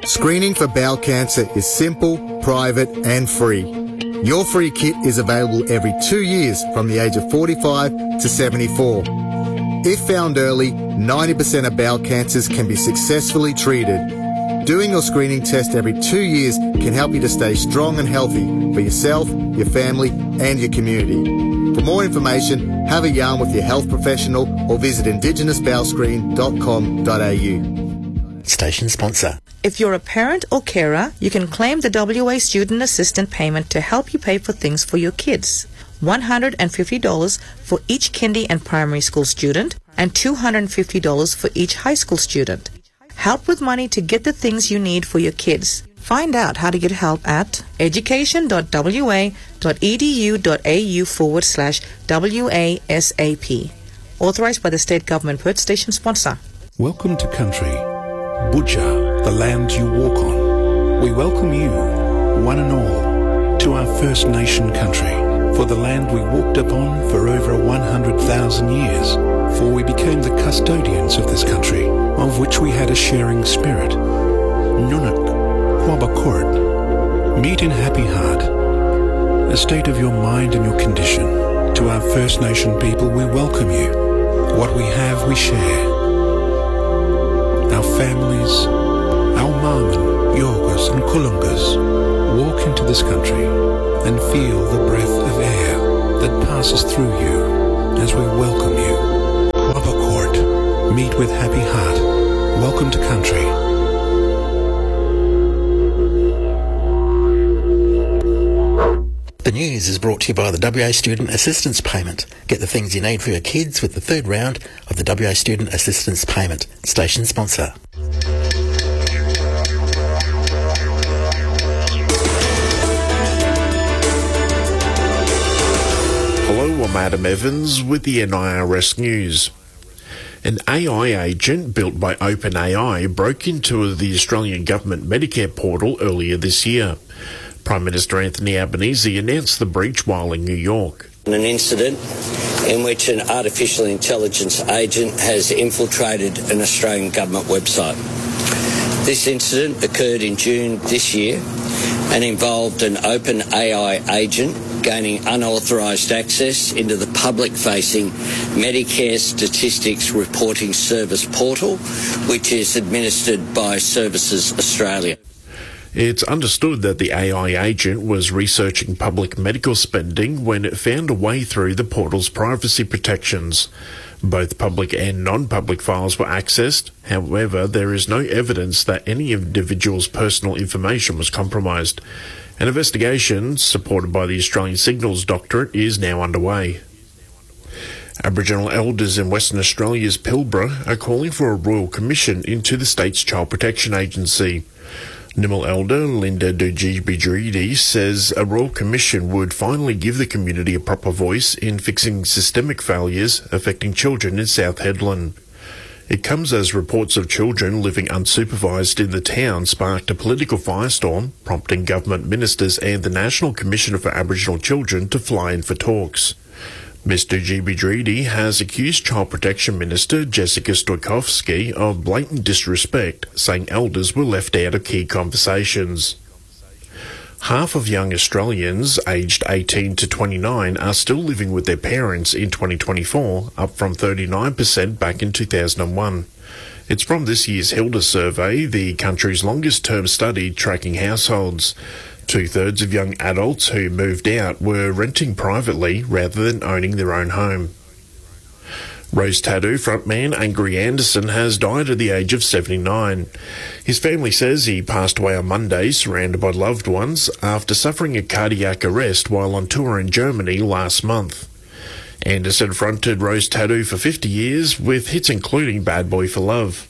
Screening for bowel cancer is simple, private and free. Your free kit is available every 2 years from the age of 45 to 74. If found early, 90% of bowel cancers can be successfully treated. Doing your screening test every 2 years can help you to stay strong and healthy for yourself, your family and your community. For more information, have a yarn with your health professional or visit indigenousbowelscreen.com.au. Station sponsor. If you're a parent or carer, you can claim the WA Student Assistant Payment to help you pay for things for your kids. $150 for each kindy and primary school student and $250 for each high school student. Help with money to get the things you need for your kids. Find out how to get help at education.wa.edu.au/WASAP. Authorised by the State Government. Perth Station sponsor. Welcome to country. Budja, the land you walk on. We welcome you, one and all, to our First Nation country, for the land we walked upon for over 100,000 years, for we became the custodians of this country, of which we had a sharing spirit. Nunuk, Wabakort, meet in happy heart, a state of your mind and your condition. To our First Nation people, we welcome you. What we have, we share. Our families, our Marman, Yorgas and Kulungas walk into this country and feel the breath of air that passes through you as we welcome you. Wabakort, meet with happy heart. Welcome to country. The news is brought to you by the WA Student Assistance Payment. Get the things you need for your kids with the third round of the WA Student Assistance Payment. Station sponsor. Hello, I'm Adam Evans with the NIRS News. An AI agent built by OpenAI broke into the Australian Government Medicare portal earlier this year. Prime Minister Anthony Albanese announced the breach while in New York. An incident in which an artificial intelligence agent has infiltrated an Australian government website. This incident occurred in June this year and involved an OpenAI agent gaining unauthorised access into the public-facing Medicare Statistics Reporting Service portal, which is administered by Services Australia. It's understood that the AI agent was researching public medical spending when it found a way through the portal's privacy protections. Both public and non-public files were accessed. However, there is no evidence that any individual's personal information was compromised. An investigation, supported by the Australian Signals Doctorate, is now underway. Aboriginal elders in Western Australia's Pilbara are calling for a royal commission into the state's Child Protection Agency. Nimil Elder Linda Dujibidridi says a royal commission would finally give the community a proper voice in fixing systemic failures affecting children in South Hedland. It comes as reports of children living unsupervised in the town sparked a political firestorm, prompting government ministers and the National Commissioner for Aboriginal Children to fly in for talks. Mr. Dujibidridi has accused Child Protection Minister Jessica Stojkovski of blatant disrespect, saying elders were left out of key conversations. Half of young Australians aged 18 to 29 are still living with their parents in 2024, up from 39% back in 2001. It's from this year's Hilda survey, the country's longest-term study tracking households. 2/3 of young adults who moved out were renting privately rather than owning their own home. Rose Tattoo frontman Angry Anderson has died at the age of 79. His family says he passed away on Monday surrounded by loved ones after suffering a cardiac arrest while on tour in Germany last month. Anderson fronted Rose Tattoo for 50 years with hits including Bad Boy for Love.